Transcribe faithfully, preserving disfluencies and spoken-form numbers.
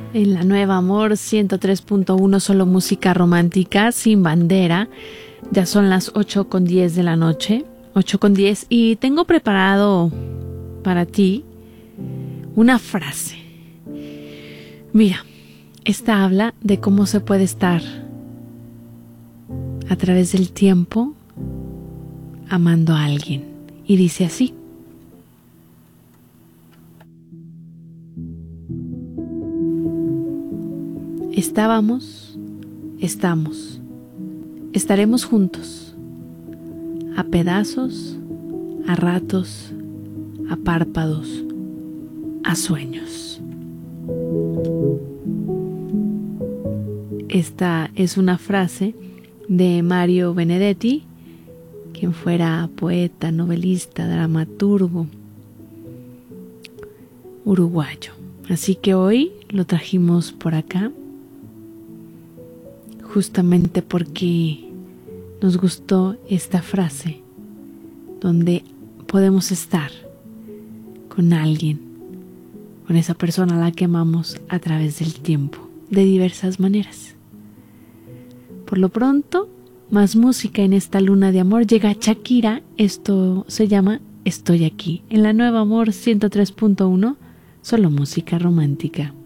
En la Nueva Amor ciento tres punto uno, solo música romántica, sin bandera. Ya son las ocho con diez de la noche, ocho con diez, y tengo preparado para ti una frase. Mira, esta habla de cómo se puede estar a través del tiempo amando a alguien. Y dice así: estábamos, estamos, estaremos juntos, a pedazos, a ratos, a párpados, a sueños. Esta es una frase de Mario Benedetti, quien fuera poeta, novelista, dramaturgo uruguayo. Así que hoy lo trajimos por acá, justamente porque nos gustó esta frase, donde podemos estar con alguien, con esa persona a la que amamos a través del tiempo, de diversas maneras. Por lo pronto, más música en esta luna de amor. Llega Shakira, esto se llama Estoy aquí, en la Nueva Amor ciento tres punto uno, solo música romántica.